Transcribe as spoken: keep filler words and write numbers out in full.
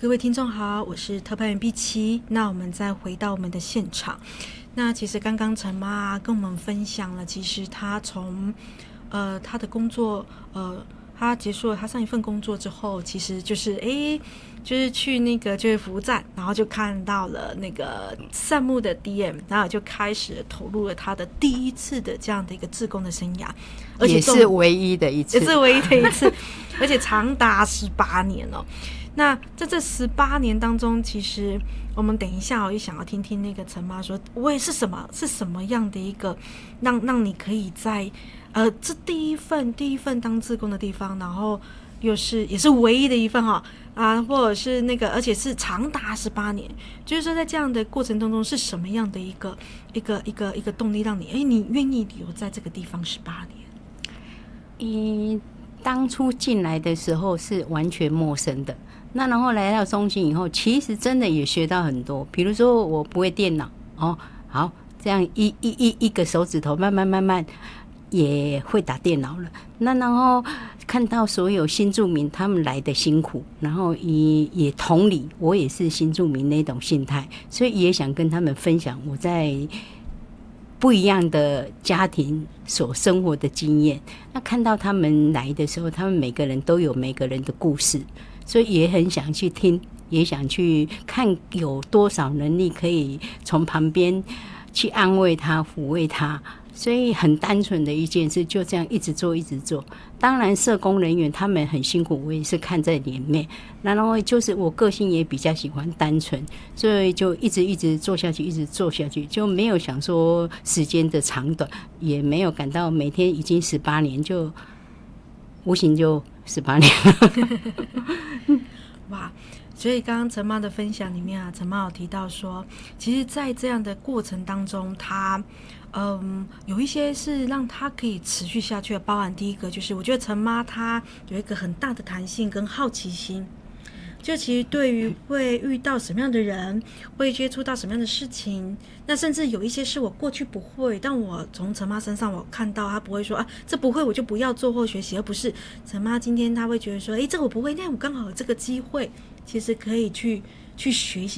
各位听众好，我是特派员碧琪。那我们再回到我们的现场。那其实刚刚陈妈跟我们分享了，其实她从呃她的工作呃。他结束了他上一份工作之后，其实就是诶，就是去那个就业服务站，然后就看到了那个善牧的 D M， 然后就开始投入了他的第一次的这样的一个志工的生涯，而且也是唯一的一次， 也是唯一的一次，而且长达十八年哦。那在这十八年当中，其实我们等一下我也想要听听那个陈妈说，我也是什么是什么样的一个让让你可以在呃这第一份第一份当志工的地方，然后又是也是唯一的一份哈啊，或者是那个而且是长达十八年，就是说在这样的过程当中是什么样的一个一个一个一个动力让你哎你愿意留在这个地方十八年？ 嗯，当初进来的时候是完全陌生的。那然后来到中心以后，其实真的也学到很多。比如说我不会电脑哦，好，这样一一一一个手指头慢慢慢慢也会打电脑了。那然后看到所有新住民他们来的辛苦，然后也也同理，我也是新住民那种心态，所以也想跟他们分享我在不一样的家庭所生活的经验。那看到他们来的时候，他们每个人都有每个人的故事。所以也很想去听，也想去看有多少能力可以从旁边去安慰他、抚慰他。所以很单纯的一件事，就这样一直做一直做。当然社工人员他们很辛苦，我也是看在里面。然后就是我个性也比较喜欢单纯，所以就一直一直做下去，一直做下去，就没有想说时间的长短，也没有感到每天已经十八年，就无形就十八年了。 哇，所以刚刚陈妈的分享里面啊，陈妈有提到说，其实在这样的过程当中，她嗯有一些是让她可以持续下去的，包含第一个就是我觉得陈妈她有一个很大的弹性跟好奇心，就其实对于会遇到什么样的人，会接触到什么样的事情，那甚至有一些是我过去不会，但我从陈妈身上我看到她不会说啊这不会我就不要做或学习，而不是陈妈今天她会觉得说诶这个我不会，那我刚好有这个机会其实可以去去学习